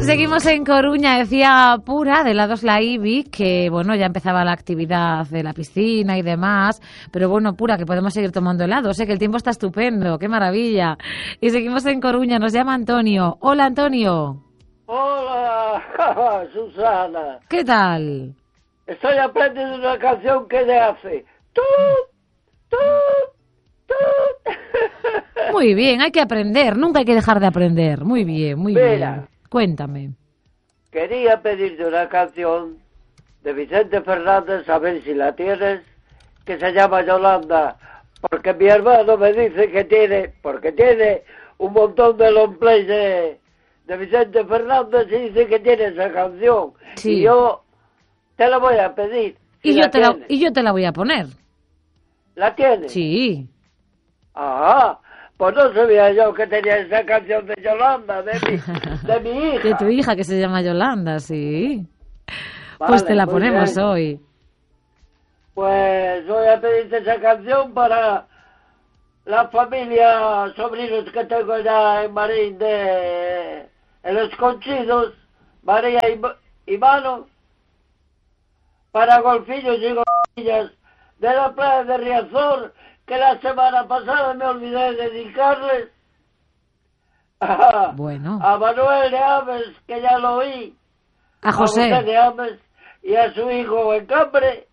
Seguimos en Coruña, decía Pura, de helados La Ibi, que bueno, ya empezaba la actividad de la piscina y demás, pero bueno, Pura, que podemos seguir tomando helados, que el tiempo está estupendo, qué maravilla. Y seguimos en Coruña, nos llama Antonio. Hola, Antonio. Hola, Susana. ¿Qué tal? Estoy aprendiendo una canción que le hace ¡tut! Muy bien, hay que aprender, nunca hay que dejar de aprender. Muy bien, muy bien. Cuéntame. Quería pedirte una canción de Vicente Fernández, a ver si la tienes, que se llama Yolanda, porque mi hermano me dice que tiene un montón de long play de Vicente Fernández y dice que tiene esa canción. Sí. Y yo te la voy a pedir. Y yo te la voy a poner. ¿La tienes? Sí. Ah, pues no sabía yo que tenía esa canción de Yolanda, de mi hija. De tu hija, que se llama Yolanda, sí. Vale, pues te la ponemos bien. hoy. Pues voy a pedirte esa canción para la familia, sobrinos que tengo ya en Marín en Los Conchidos, María y Mano, para golfillos y golfillas de la playa de Riazor, que la semana pasada me olvidé de dedicarles Bueno. a Manuel de Ames, que ya lo oí, A José de Ames y a su hijo en Cambre.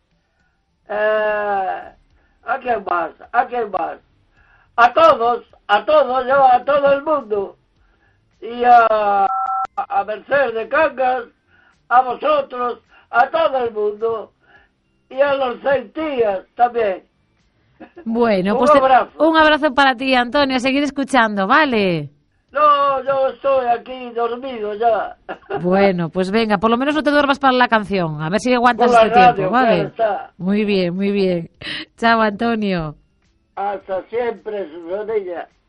¿A quién más? A todos, yo a todo el mundo. Y a Mercedes de Cangas, a vosotros, a todo el mundo. Y a los 6 tías también. Bueno, Un pues abrazo. Un abrazo para ti, Antonio. A seguir escuchando, ¿vale? No, yo estoy aquí dormido ya. Bueno, pues venga, por lo menos no te duermas para la canción. A ver si aguantas Por la este radio, tiempo, ¿vale? claro está. Muy bien, muy bien. Chao, Antonio. Hasta siempre, Susanilla.